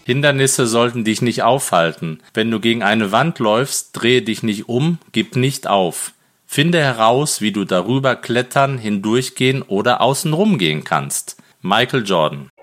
Hindernisse sollten dich nicht aufhalten. Wenn du gegen eine Wand läufst, drehe dich nicht um, gib nicht auf. Finde heraus, wie du darüber klettern, hindurchgehen oder außenrum gehen kannst. Michael Jordan.